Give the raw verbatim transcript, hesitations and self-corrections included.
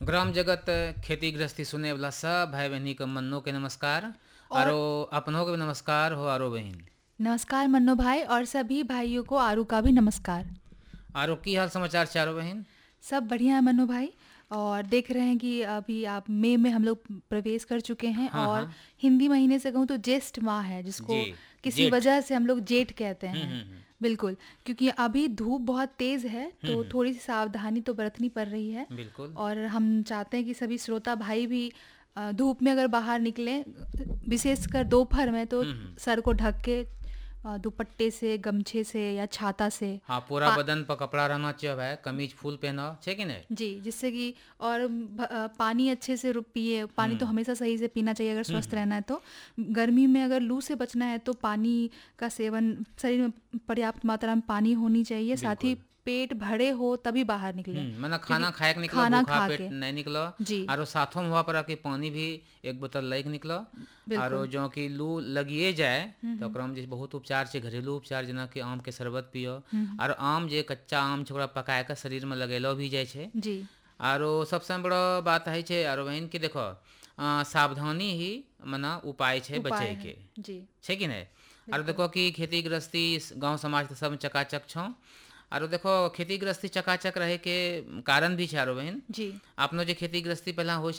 ग्राम जगत खेती गृहस्थी सुने वाला सब भाई बहनी के मन्नो के नमस्कार। और आरो अपनों के भी नमस्कार हो आरो बहन। नमस्कार मन्नो भाई और सभी भाइयों को आरू का भी नमस्कार। आरो की हाल समाचार चारो बहन। सब बढ़िया है मन्नो भाई। और देख रहे हैं कि अभी आप मई में हम लोग प्रवेश कर चुके हैं हाँ और हाँ हिंदी महीने से कहूँ तो ज्येष्ठ माह है जिसको जी किसी जेठ। वजह से हम लोग जेठ कहते हम्म हैं। हम्म हम्म, बिल्कुल, क्योंकि अभी धूप बहुत तेज़ है हम्म तो हम्म, थोड़ी सी सावधानी तो बरतनी पड़ रही है। बिल्कुल। और हम चाहते हैं कि सभी श्रोता भाई भी अ, धूप में अगर बाहर निकलें, विशेषकर दोपहर में, तो हम्म हम्म, सर को ढक के अ, दुपट्टे से, गमछे से या छाता से हाँ पूरा पा बदन पर कपड़ा रहना चाहिए भाई, कमीज फुल पहना छे कि नहीं। जी, जिससे कि और भ अ, पानी अच्छे से रु पिए, पानी तो हम्म हमेशा सही से पीना चाहिए अगर हम्म स्वस्थ हम्म, रहना है तो। गर्मी में अगर लू से बचना है तो पानी का सेवन, शरीर में पर्याप्त मात्रा में पानी होनी चाहिए, साथ ही बिल्कुल। पेट भरे हो तभी बाहर निकलें, हम्म मना क्योंकि खाना खाए के निकलो, खाना भूखा खा पेट के। नहीं निकलो। जी, आरो साथों में हुआ पर कि पानी भी एक बोतल लई के निकलो। आरो बिल्कुल। जो कि लू लगिए जाए हुँ, तो हुँ। ओकरा में जे बहुत उपचार छै, घरेलू उपचार, जेना कि आम के शरबत पियो। हुँ, हुँ। आरो आम जे कच्चा आम छै ओकरा पकाए के शरीर में लगेलो भी जाइ छै। जी, आरो सबसे बड़ो बात है छै आरो बहन कि देखो, अ, सावधानी ही मना उपाय छै उपाय बचे है। के, जी, छै कि नहीं। आरो बिल्कुल। देखो कि खेती गृहस्थी गांव समाज तो सब चकाचक छौ। आरो देखो खेती गृहस्थी चकाचक रहे के कारण भी छै आरो बहन। जी। आपनो जे खेती गृहस्थी पहला हो